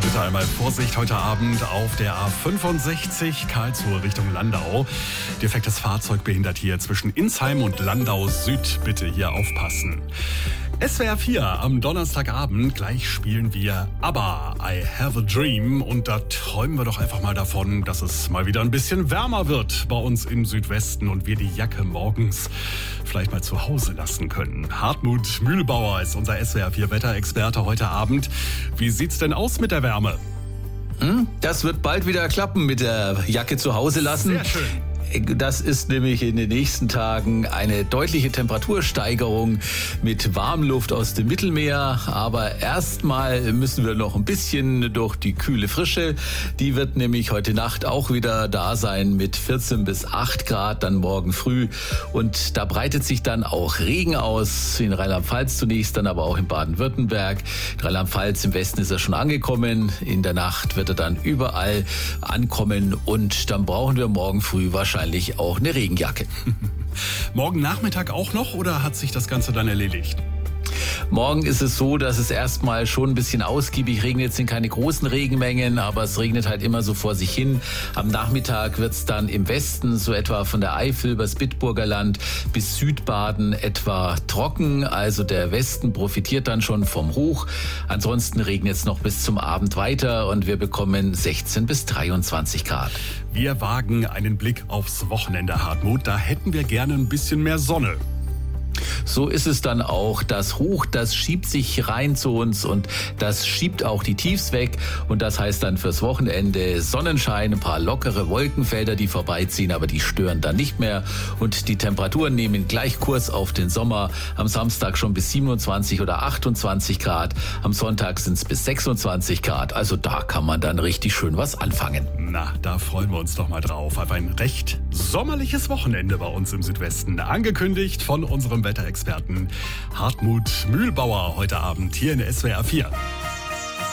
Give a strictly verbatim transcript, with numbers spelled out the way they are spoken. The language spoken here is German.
bitte einmal Vorsicht heute Abend auf der A fünfundsechzig Karlsruhe Richtung Landau. Defektes Fahrzeug behindert hier zwischen Insheim und Landau Süd. Bitte hier aufpassen. S W R vier am Donnerstagabend. Gleich spielen wir ABBA, I Have a Dream. Und da träumen wir doch einfach mal davon, dass es mal wieder ein bisschen wärmer wird bei uns im Südwesten und wir die Jacke morgens vielleicht mal zu Hause lassen können. Hartmut Mühlbauer ist unser S W R vier Wetterexperte heute Abend. Wie sieht's denn aus mit der Wärme? Das wird bald wieder klappen mit der Jacke zu Hause lassen. Sehr schön. Das ist nämlich in den nächsten Tagen eine deutliche Temperatursteigerung mit Warmluft aus dem Mittelmeer. Aber erstmal müssen wir noch ein bisschen durch die kühle Frische. Die wird nämlich heute Nacht auch wieder da sein mit vierzehn bis acht Grad, dann morgen früh. Und da breitet sich dann auch Regen aus, in Rheinland-Pfalz zunächst, dann aber auch in Baden-Württemberg. In Rheinland-Pfalz im Westen ist er schon angekommen. In der Nacht wird er dann überall ankommen und dann brauchen wir morgen früh wahrscheinlich auch eine Regenjacke. Morgen Nachmittag auch noch oder hat sich das Ganze dann erledigt? Morgen ist es so, dass es erstmal schon ein bisschen ausgiebig regnet. Es sind keine großen Regenmengen, aber es regnet halt immer so vor sich hin. Am Nachmittag wird es dann im Westen, so etwa von der Eifel übers Bitburger Land bis Südbaden etwa trocken. Also der Westen profitiert dann schon vom Hoch. Ansonsten regnet es noch bis zum Abend weiter und wir bekommen sechzehn bis dreiundzwanzig Grad. Wir wagen einen Blick aufs Wochenende, Hartmut. Da hätten wir gerne ein bisschen mehr Sonne. So ist es dann auch. Das Hoch, das schiebt sich rein zu uns und das schiebt auch die Tiefs weg. Und das heißt dann fürs Wochenende Sonnenschein, ein paar lockere Wolkenfelder, die vorbeiziehen, aber die stören dann nicht mehr. Und die Temperaturen nehmen gleich Kurs auf den Sommer. Am Samstag schon bis siebenundzwanzig oder achtundzwanzig Grad. Am Sonntag sind es bis sechsundzwanzig Grad. Also da kann man dann richtig schön was anfangen. Na, da freuen wir uns doch mal drauf. Auf ein recht sommerliches Wochenende bei uns im Südwesten. Angekündigt von unserem Wetterexperten Hartmut Mühlbauer heute Abend hier in S W R vier.